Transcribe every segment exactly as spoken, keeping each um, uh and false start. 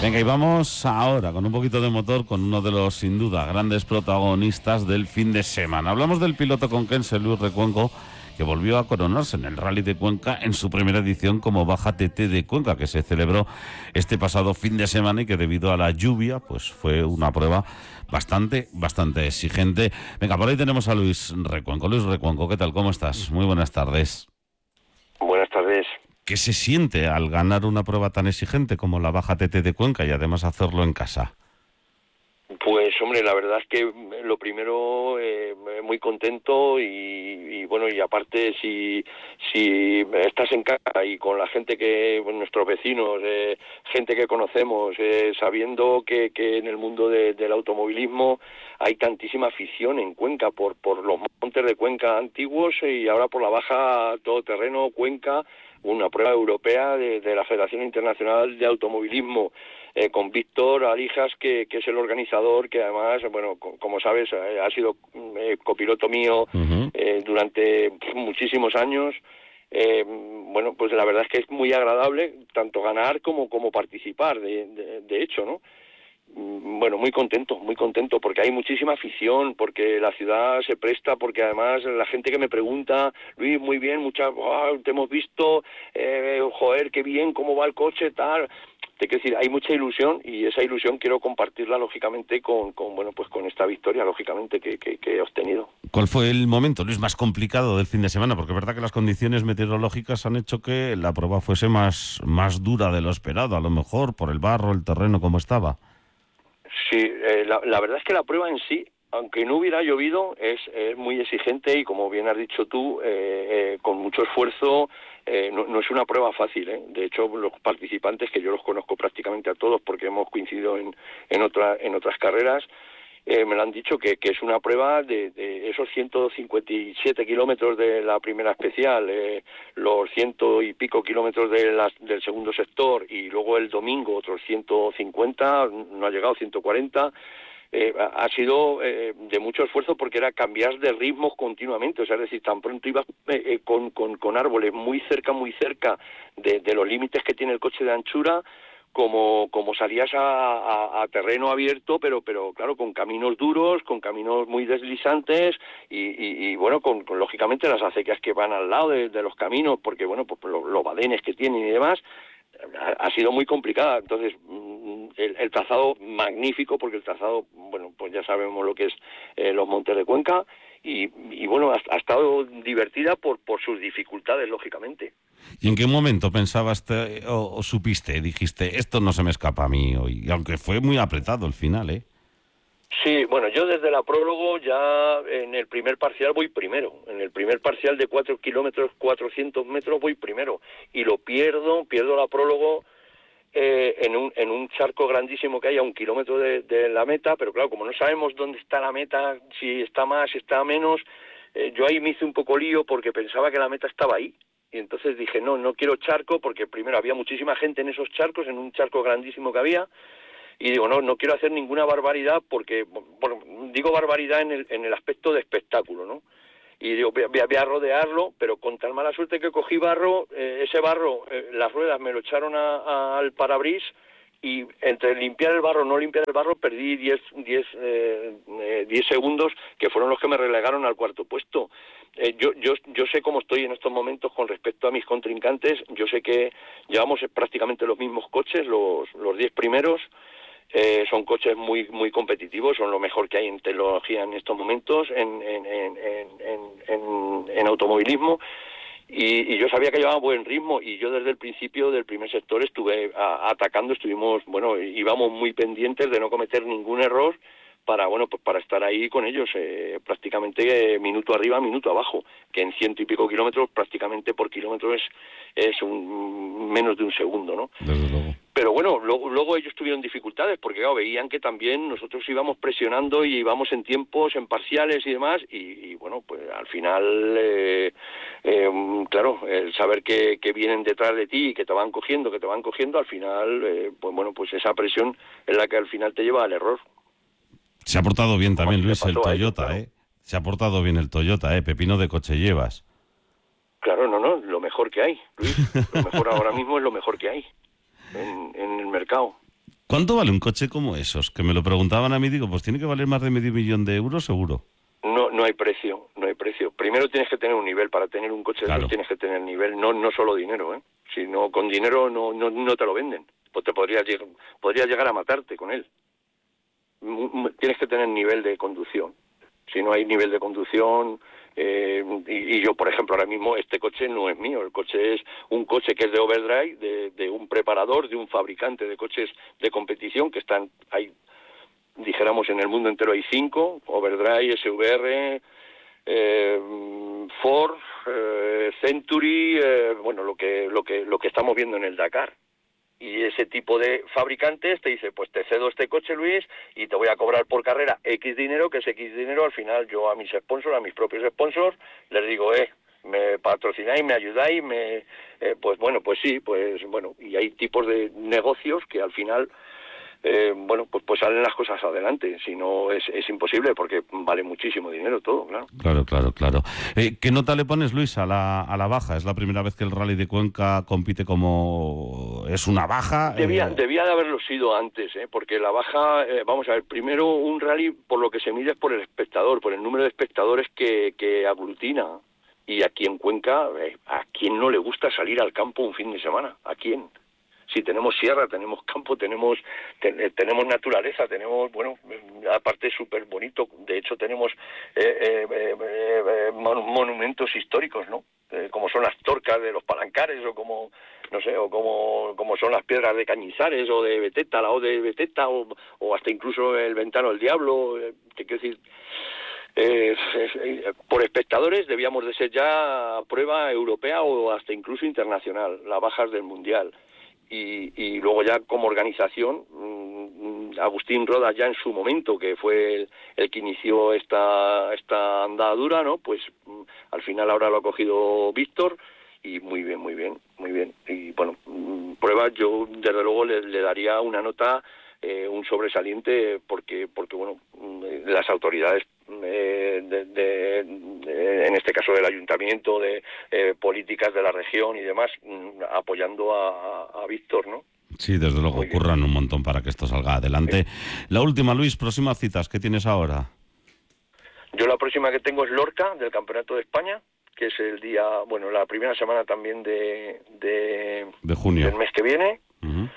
Venga, y vamos ahora con un poquito de motor con uno de los, sin duda, grandes protagonistas del fin de semana. Hablamos del piloto conquense Luis Recuenco, que volvió a coronarse en el Rally de Cuenca en su primera edición como Baja T T de Cuenca, que se celebró este pasado fin de semana y que debido a la lluvia pues fue una prueba bastante, bastante exigente. Venga, por ahí tenemos a Luis Recuenco. Luis Recuenco, ¿qué tal? ¿Cómo estás? Muy buenas tardes. Buenas tardes. ¿Qué se siente al ganar una prueba tan exigente como la Baja T T de Cuenca y además hacerlo en casa? Pues hombre, la verdad es que lo primero, eh, muy contento y, y bueno, y aparte si si estás en casa y con la gente que, bueno, nuestros vecinos, eh, gente que conocemos, eh, sabiendo que, que en el mundo de, del automovilismo hay tantísima afición en Cuenca por, por los montes de Cuenca antiguos y ahora por la Baja Todoterreno Cuenca, una prueba europea de, de la Federación Internacional de Automovilismo, eh, con Víctor Alijas, que, que es el organizador, que además, bueno, co- como sabes, eh, ha sido eh, copiloto mío Uh-huh. eh, durante muchísimos años. Eh, bueno, pues la verdad es que es muy agradable tanto ganar como, como participar, de, de, de hecho, ¿no? Bueno, muy contento, muy contento, porque hay muchísima afición, porque la ciudad se presta, porque además la gente que me pregunta, Luis, muy bien, muchas, oh, te hemos visto, eh, joder, qué bien, cómo va el coche, tal. Te quiero decir, hay mucha ilusión y esa ilusión quiero compartirla, lógicamente, con, con bueno, pues con esta victoria, lógicamente, que, que, que he obtenido. ¿Cuál fue el momento, Luis, más complicado del fin de semana? Porque es verdad que las condiciones meteorológicas han hecho que la prueba fuese más, más dura de lo esperado, a lo mejor por el barro, el terreno, como estaba. Sí, eh, la, la verdad es que la prueba en sí, aunque no hubiera llovido, es, es muy exigente y, como bien has dicho tú, eh, eh, con mucho esfuerzo. Eh, no, no es una prueba fácil, ¿eh? De hecho, los participantes, que yo los conozco prácticamente a todos porque hemos coincidido en, en, otra, en otras carreras, eh, me lo han dicho que, que es una prueba de, de esos ciento cincuenta y siete kilómetros de la primera especial, eh, los ciento y pico kilómetros de las, del segundo sector, y luego el domingo otros ciento cincuenta, no ha llegado, ciento cuarenta. Eh, ha sido eh, de mucho esfuerzo porque era cambiar de ritmos continuamente, o sea, es decir, tan pronto ibas eh, eh, con, con, con árboles muy cerca, muy cerca de, de los límites que tiene el coche de anchura, como, como salías a, a, a terreno abierto, pero pero claro, con caminos duros, con caminos muy deslizantes y, y, y bueno, con, con lógicamente las acequias que van al lado de, de los caminos, porque bueno, pues los, los badenes que tienen y demás, ha, ha sido muy complicada. Entonces, el, el trazado magnífico, porque el trazado, bueno, pues ya sabemos lo que es eh, los montes de Cuenca, y, y bueno, ha, ha estado divertida por, por sus dificultades, lógicamente. ¿Y en qué momento pensabas te, o, o supiste, dijiste, esto no se me escapa a mí hoy? Y aunque fue muy apretado el final, ¿eh? Sí, bueno, yo desde la prólogo ya en el primer parcial voy primero. En el primer parcial de cuatro kilómetros, cuatrocientos metros voy primero. Y lo pierdo, pierdo la prólogo eh, en, un, en un charco grandísimo que hay a un kilómetro de, de la meta, pero claro, como no sabemos dónde está la meta, si está más, si está menos, eh, yo ahí me hice un poco lío porque pensaba que la meta estaba ahí. Y entonces dije, no, no quiero charco, porque primero había muchísima gente en esos charcos, en un charco grandísimo que había, y digo, no, no quiero hacer ninguna barbaridad, porque, bueno, digo barbaridad en el, en el aspecto de espectáculo, ¿no? Y digo, voy a, voy a rodearlo, pero con tan mala suerte que cogí barro, eh, ese barro, eh, las ruedas me lo echaron a, a, al parabris, y entre limpiar el barro, no limpiar el barro, perdí diez segundos, que fueron los que me relegaron al cuarto puesto. Eh, yo, yo, yo sé cómo estoy en estos momentos con respecto a mis contrincantes. Yo sé que llevamos prácticamente los mismos coches, los los diez primeros. Eh, son coches muy muy competitivos, son lo mejor que hay en tecnología en estos momentos, en, en, en, en, en, en automovilismo. Y, y yo sabía que llevaba buen ritmo, y yo desde el principio del primer sector estuve a, atacando, estuvimos, bueno, íbamos muy pendientes de no cometer ningún error para, bueno, pues para estar ahí con ellos, eh, prácticamente eh, minuto arriba, minuto abajo, que en ciento y pico kilómetros, prácticamente por kilómetro es, es un, menos de un segundo, ¿no? Desde luego. Pero bueno, luego, luego ellos tuvieron dificultades porque claro, veían que también nosotros íbamos presionando y íbamos en tiempos, en parciales y demás, y, y bueno, pues al final, eh, eh, claro, el saber que, que vienen detrás de ti y que te van cogiendo, que te van cogiendo, al final, eh, pues bueno, pues esa presión es la que al final te lleva al error. Se ha portado bien Como también, así le Luis, el pasó a ellos, Toyota, claro. ¿eh? Se ha portado bien el Toyota, ¿eh? Pepino de coche llevas. Claro, no, no, lo mejor que hay, Luis. Lo mejor ahora mismo es lo mejor que hay en, en el mercado. ¿Cuánto vale un coche como esos? Que me lo preguntaban a mí, digo, pues tiene que valer más de medio millón de euros seguro. No, no hay precio, no hay precio. Primero tienes que tener un nivel, para tener un coche de Claro. esos tienes que tener nivel, no no solo dinero, ¿eh? Si no, con dinero no, no, no te lo venden, pues te podrías, lleg- podrías llegar a matarte con él. M- m- Tienes que tener nivel de conducción. Si no hay nivel de conducción, eh, y, y yo, por ejemplo, ahora mismo este coche no es mío, el coche es un coche que es de Overdrive, de, de un preparador, de un fabricante de coches de competición que están ahí, dijéramos, en el mundo entero hay cinco: Overdrive, S V R, eh, Ford, eh, Century, eh, bueno, lo que lo que lo que estamos viendo en el Dakar. Y ese tipo de fabricantes te dice, pues te cedo este coche, Luis, y te voy a cobrar por carrera X dinero, que es X dinero. Al final yo a mis sponsors, a mis propios sponsors, les digo, eh, me patrocináis, me ayudáis, me, eh, pues bueno, pues sí, pues bueno, y hay tipos de negocios que al final, eh, bueno, pues pues salen las cosas adelante. Si no, es, es imposible, porque vale muchísimo dinero todo, claro. Claro, claro, claro. Eh, ¿Qué nota le pones, Luis, a la, a la baja? ¿Es la primera vez que el Rally de Cuenca compite como... es una baja? Debía, Eh, debía de haberlo sido antes, ¿eh? Porque la baja, eh, vamos a ver, primero un rally por lo que se mide es por el espectador, por el número de espectadores que, que aglutina. Y aquí en Cuenca, eh, ¿a quién no le gusta salir al campo un fin de semana? ¿A quién? Si tenemos sierra, tenemos campo, tenemos te, tenemos naturaleza, tenemos, bueno, aparte súper bonito. De hecho, tenemos eh, eh, eh, eh, mon- monumentos históricos, ¿no? Eh, como son las torcas de los Palancares, o como, no sé, o como, como son las piedras de Cañizares, o de Beteta, la O de Beteta, o, o hasta incluso el Ventano del Diablo. Eh, te quiero decir, eh, eh, por espectadores debíamos de ser ya prueba europea o hasta incluso internacional, las bajas del Mundial. Y, y luego ya como organización, mmm, Agustín Rodas ya en su momento, que fue el, el que inició esta esta andadura, ¿no? Pues mmm, al final ahora lo ha cogido Víctor, y muy bien, muy bien, muy bien. Y bueno, mmm, pruebas, yo desde luego le, le daría una nota, eh, un sobresaliente, porque porque bueno, mmm, las autoridades, eh, de, de, de, en este caso del ayuntamiento, de eh, políticas de la región y demás, mmm, apoyando a, a, a Víctor, ¿no? sí, desde luego, Muy bien. curran un montón para que esto salga adelante. La última, Luis, próximas citas, ¿qué tienes ahora? Yo la próxima que tengo es Lorca, del Campeonato de España, que es el día, bueno, la primera semana también de, de, De junio. del mes que viene. Uh-huh.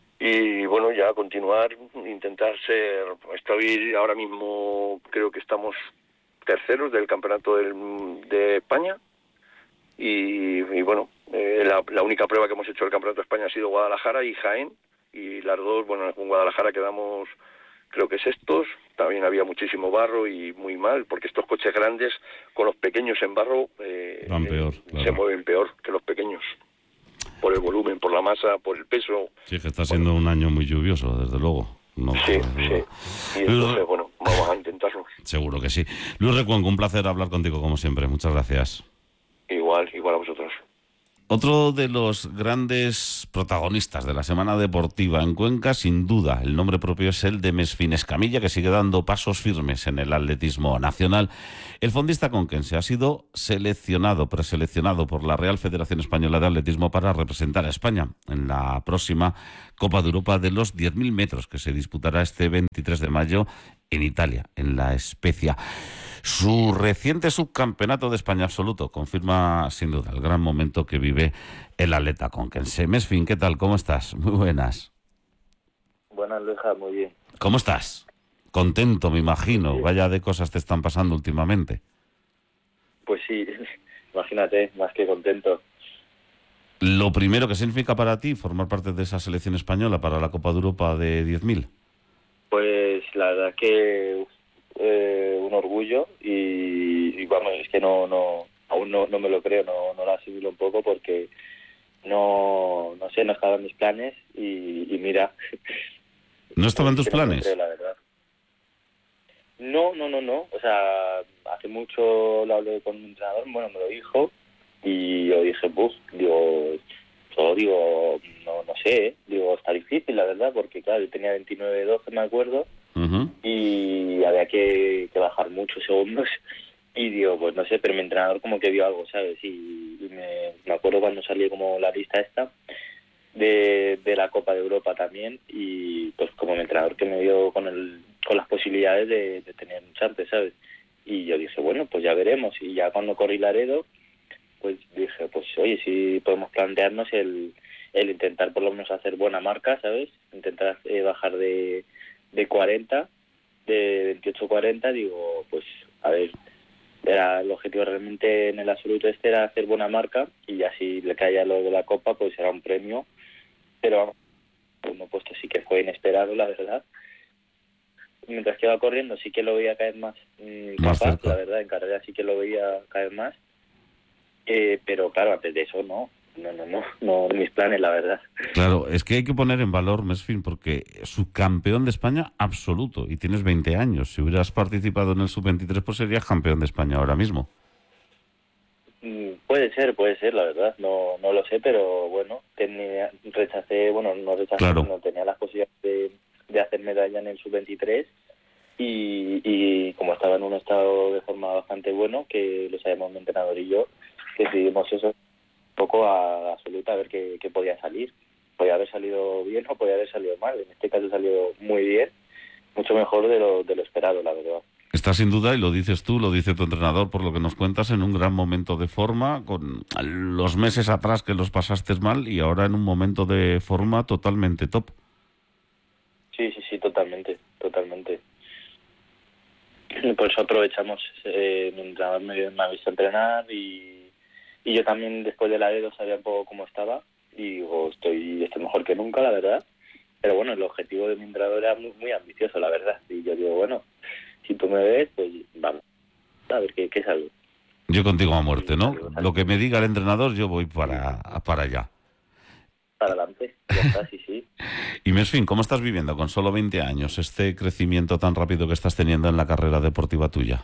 Y bueno, ya continuar, intentar ser, estoy ahora mismo, creo que estamos terceros del Campeonato del, de España. Y, y bueno, eh, la, la única prueba que hemos hecho del Campeonato de España ha sido Guadalajara y Jaén, y las dos, bueno, con Guadalajara quedamos, creo que sextos. También había muchísimo barro y muy mal, porque estos coches grandes con los pequeños en barro eh, Van peor, eh, claro. se mueven peor que los pequeños, por el volumen, por la masa, por el peso. Sí, que está siendo bueno, un año muy lluvioso, desde luego. No, sí, sí. Y entonces, bueno, vamos a intentarlo. Seguro que sí. Luis Recuenco, un placer hablar contigo como siempre. Muchas gracias. Igual, igual a vosotros. Otro de los grandes protagonistas de la semana deportiva en Cuenca, sin duda, el nombre propio es el de Mesfin Escamilla, que sigue dando pasos firmes en el atletismo nacional. El fondista conquense ha sido seleccionado, preseleccionado por la Real Federación Española de Atletismo para representar a España en la próxima Copa de Europa de los diez mil metros, que se disputará este veintitrés de mayo en Italia, en La Spezia. Su reciente subcampeonato de España absoluto confirma sin duda el gran momento que vive el atleta conquense. Mesfin, ¿qué tal? ¿Cómo estás? Muy buenas. Buenas, Luisa, muy bien. ¿Cómo estás? Contento, me imagino. Sí. Vaya de cosas te están pasando últimamente. Pues sí, imagínate, más que contento. Lo primero, ¿qué significa para ti formar parte de esa selección española para la Copa de Europa de diez mil? Pues la verdad que eh, un orgullo y, y vamos, es que no no aún no, no me lo creo, no, no lo asimilo un poco porque no no sé, no estaban mis planes y, y mira. ¿No estaban tus no planes? Creo, la verdad. No, no, no, no. O sea, hace mucho lo hablé con mi entrenador, bueno, me lo dijo y yo dije, buf, digo, yo digo, no no sé, ¿eh? Digo, está difícil, la verdad, porque claro, yo tenía veintinueve doce, me acuerdo, uh-huh. y había que, que bajar muchos segundos y digo, pues no sé, pero mi entrenador como que vio algo, ¿sabes? Y, y me, me acuerdo cuando salió como la lista esta, de, de la Copa de Europa también, y pues como mi entrenador que me dio con el con las posibilidades de, de tener un chance, ¿sabes? Y yo dije, bueno, pues ya veremos. Y ya cuando corrí Laredo, pues dije, pues oye, sí podemos plantearnos el, el intentar por lo menos hacer buena marca, ¿sabes? Intentar eh, bajar de, de cuarenta, de veintiocho a cuarenta, digo, pues a ver, era el objetivo realmente en el absoluto este era hacer buena marca, y ya si le caía lo de la Copa, pues era un premio, pero uno puesto sí que fue inesperado, la verdad. Mientras que iba corriendo sí que lo veía caer más mmm, Más capaz, cerca. la verdad, en carrera sí que lo veía caer más, eh, pero claro, antes de eso no, no, no, no, no, mis planes, la verdad. Claro, es que hay que poner en valor, Mesfin, porque subcampeón de España absoluto, y tienes veinte años. Si hubieras participado en el sub veintitrés, pues serías campeón de España ahora mismo. Mm, Puede ser, puede ser, la verdad, no no lo sé, pero bueno, tenía, rechacé, bueno, no rechacé, Claro. sino tenía las posibilidades de, de hacer medalla en el sub veintitrés, y, y como estaba en un estado de forma bastante bueno, que lo sabemos mi entrenador y yo, decidimos eso un poco a la absoluta, a ver qué, qué podía salir. Podía haber salido bien o podía haber salido mal, en este caso salió muy bien, mucho mejor de lo, de lo esperado, la verdad. Está sin duda, y lo dices tú, lo dice tu entrenador, por lo que nos cuentas, en un gran momento de forma, con los meses atrás que los pasaste mal y ahora en un momento de forma totalmente top. Sí, sí, sí, totalmente, totalmente. Por eso aprovechamos, eh, mi entrenador me, me ha visto entrenar, y, y yo también después de la dedo sabía un poco cómo estaba, y digo, estoy, estoy mejor que nunca, la verdad. Pero bueno, el objetivo de mi entrenador era muy, muy ambicioso, la verdad. Y yo digo, bueno, si tú me ves, pues vamos, a ver qué, qué sale. Yo contigo a muerte, Y ¿no? salió, Lo salió que me diga el entrenador, yo voy sí, para, para allá. para adelante, ya está, sí, sí. Y Mesfin, ¿cómo estás viviendo con solo veinte años este crecimiento tan rápido que estás teniendo en la carrera deportiva tuya?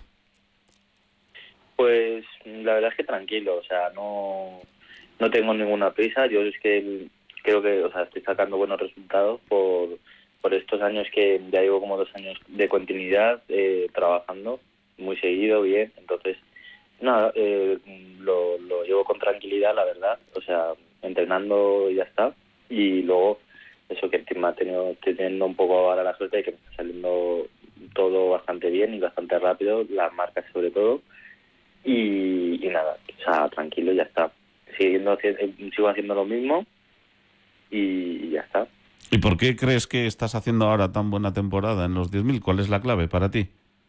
Pues la verdad es que tranquilo, o sea, no, no tengo ninguna prisa. Yo es que creo que, o sea, estoy sacando buenos resultados por, por estos años que ya llevo como dos años de continuidad eh, trabajando muy seguido, bien. Entonces, nada, eh, lo, lo llevo con tranquilidad, la verdad. O sea, entrenando y ya está. Y luego, eso que encima he tenido, estoy teniendo un poco ahora la suerte de que me está saliendo todo bastante bien y bastante rápido, las marcas sobre todo. Y, y nada, o sea, tranquilo, ya está. Siguiendo, haci- sigo haciendo lo mismo y ya está. ¿Y por qué crees que estás haciendo ahora tan buena temporada en los diez mil? ¿Cuál es la clave para ti?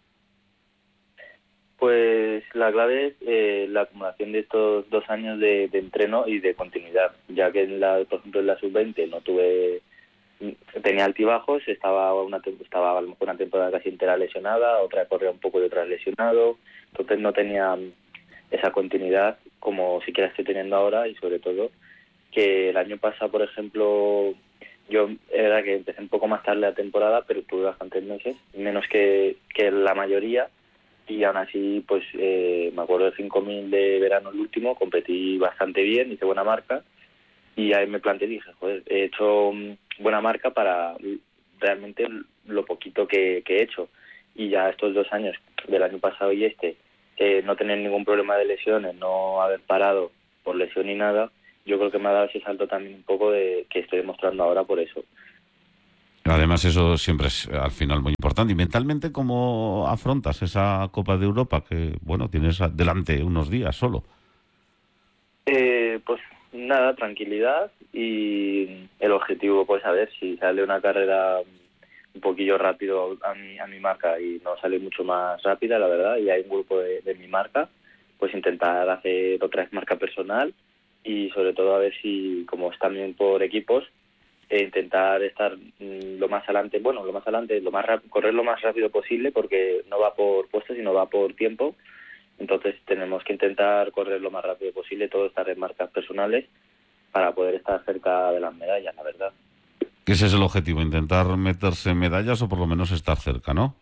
Pues la clave es eh, la acumulación de estos dos años de, de entreno y de continuidad, ya que en la, por ejemplo en la sub veinte no tuve, tenía altibajos, estaba una tem- estaba a lo mejor una temporada casi entera lesionada, otra corría un poco y otra lesionado, entonces no tenía esa continuidad como sí que la estoy teniendo ahora, y sobre todo que el año pasado, por ejemplo, yo era que empecé un poco más tarde la temporada, pero tuve bastantes meses, menos que, que la mayoría, y aún así, pues eh, me acuerdo del cinco mil de verano el último, competí bastante bien, hice buena marca, y ahí me planteé y dije, joder, he hecho mm, buena marca para realmente lo poquito que, que he hecho, y ya estos dos años, del año pasado y este, eh, no tener ningún problema de lesiones, no haber parado por lesión ni nada, yo creo que me ha dado ese salto también un poco de que estoy demostrando ahora por eso. Además, eso siempre es al final muy importante. ¿Y mentalmente cómo afrontas esa Copa de Europa que, bueno, tienes delante unos días solo? Eh, pues nada, tranquilidad, y el objetivo, pues a ver si sale una carrera un poquillo rápido a mi, a mi marca y no sale mucho más rápida, la verdad, y hay un grupo de, de mi marca, pues intentar hacer otra vez marca personal, y sobre todo a ver si, como es también por equipos, e intentar estar mm, lo más adelante, bueno, lo más adelante, lo más rap- correr lo más rápido posible, porque no va por puestos, sino va por tiempo. Entonces tenemos que intentar correr lo más rápido posible, todo estar en marcas personales para poder estar cerca de las medallas, la verdad. Que ese es el objetivo, intentar meterse en medallas o por lo menos estar cerca, ¿no?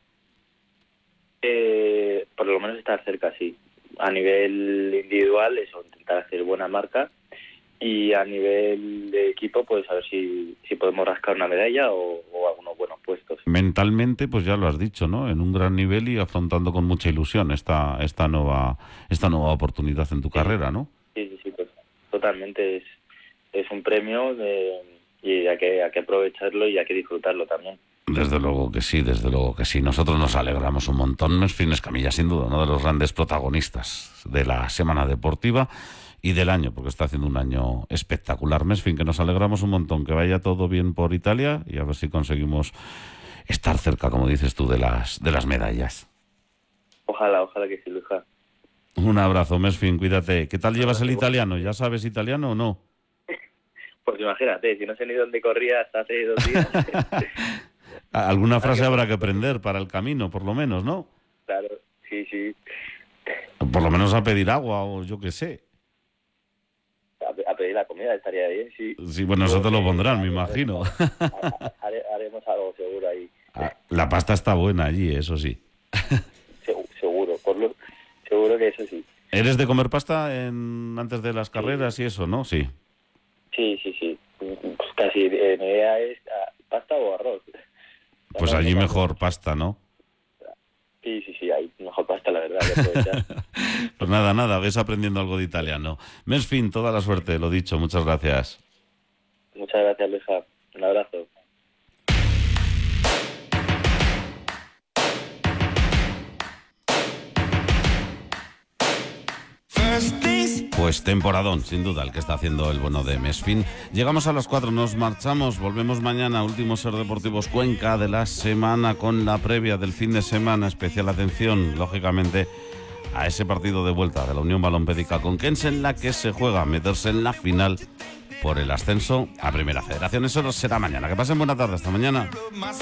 Eh, por lo menos estar cerca, sí. A nivel individual, eso, intentar hacer buena marca, y a nivel de equipo, pues a ver si, si podemos rascar una medalla o, o algunos buenos puestos. Mentalmente, pues ya lo has dicho, ¿no? En un gran nivel y afrontando con mucha ilusión esta, esta nueva, esta nueva oportunidad en tu Sí, carrera, ¿no? sí, sí, sí, pues, totalmente. Es, es un premio de, y hay que, hay que aprovecharlo y hay que disfrutarlo también. Desde luego que sí, desde luego que sí. Nosotros nos alegramos un montón. Mesfin Escamilla, sin duda, uno de los grandes protagonistas de la semana deportiva y del año, porque está haciendo un año espectacular. Mesfin, que nos alegramos un montón, que vaya todo bien por Italia y a ver si conseguimos estar cerca, como dices tú, de las, de las medallas. Ojalá, ojalá que sí, Luja. Un abrazo, Mesfin, cuídate. ¿Qué tal llevas el italiano? ¿Ya sabes italiano o no? Pues imagínate, si no sé ni dónde corría hasta hace dos días. Alguna frase habrá que aprender para el camino, por lo menos, ¿no? Claro, sí, sí. Por lo menos a pedir agua o yo qué sé. A, a pedir la comida estaría bien, sí. Sí, bueno, eso te lo pondrán, me imagino. Hare, haremos algo seguro ahí. La pasta está buena allí, eso sí. Seguro, por lo, seguro que eso sí. ¿Eres de comer pasta en, antes de las carreras sí. y eso, no? Sí. Sí, sí, sí. Pues casi eh, mi idea es ah, pasta o arroz. Pues arroz allí o mejor pasta, ¿no? Sí, sí, sí, hay mejor pasta, la verdad. Pues nada, nada, ves aprendiendo algo de italiano. Mesfin, toda la suerte, lo dicho, muchas gracias. Muchas gracias, Luja. Un abrazo. Pues temporadón, sin duda, el que está haciendo el bueno de Mesfin. Llegamos a las cuatro, nos marchamos, volvemos mañana, último Ser Deportivos Cuenca de la semana con la previa del fin de semana. Especial atención, lógicamente, a ese partido de vuelta de la Unión Balompédica Conquense, en la que se juega a meterse en la final por el ascenso a Primera Federación. Eso será mañana. Que pasen buena tarde, hasta mañana.